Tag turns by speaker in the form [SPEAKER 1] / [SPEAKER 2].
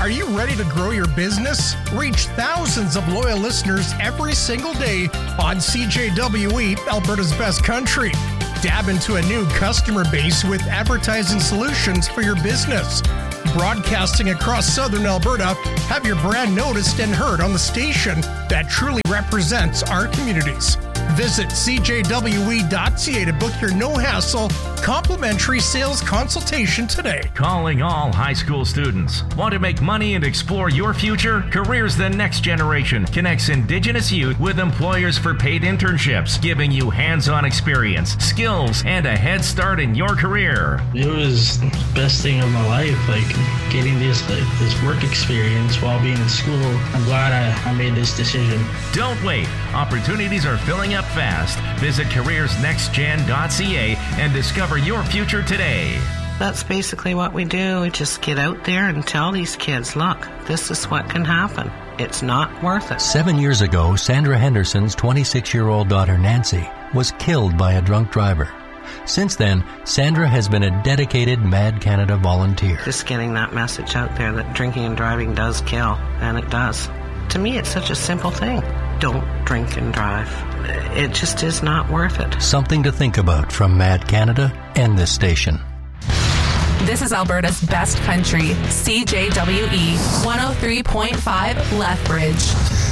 [SPEAKER 1] Are you ready to grow your business? Reach thousands of loyal listeners every single day on CJWE, Alberta's best country. Dab into a new customer base with advertising solutions for your business. Broadcasting across southern Alberta, have your brand noticed and heard on the station that truly represents our communities. Visit cjwe.ca to book your no-hassle, complimentary sales consultation today.
[SPEAKER 2] Calling all high school students. Want to make money and explore your future? Careers the Next Generation connects Indigenous youth with employers for paid internships, giving you hands-on experience, skills, and a head start in your career.
[SPEAKER 3] It was the best thing of my life, getting this work experience while being in school. I'm glad I made this decision.
[SPEAKER 2] Don't wait. Opportunities are filling up fast. Visit careersnextgen.ca and discover your future today.
[SPEAKER 4] That's basically what we do. We just get out there and tell these kids, look, this is what can happen. It's not worth it.
[SPEAKER 5] 7 years ago, Sandra Henderson's 26-year-old daughter, Nancy, was killed by a drunk driver. Since then, Sandra has been a dedicated Mad Canada volunteer.
[SPEAKER 4] Just getting that message out there that drinking and driving does kill, and it does. To me, it's such a simple thing. Don't drink and drive. It just is not worth it.
[SPEAKER 5] Something to think about from Mad Canada and this station.
[SPEAKER 6] This is Alberta's best country, CJWE 103.5 Lethbridge.